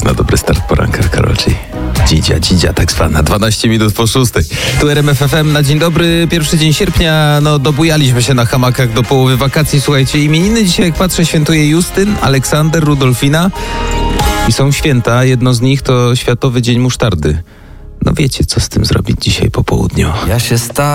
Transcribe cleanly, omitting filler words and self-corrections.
na dobry start poranka, Karolci. Dzidzia, tak zwana. 12 minut po 6. Tu RMF FM na dzień dobry. Pierwszy dzień sierpnia. No, dobujaliśmy się na hamakach do połowy wakacji. Słuchajcie, imieniny dzisiaj, jak patrzę, świętuje Justyn, Aleksander, Rudolfina. I są święta. Jedno z nich to Światowy Dzień Musztardy. No wiecie, co z tym zrobić dzisiaj po południu. Ja się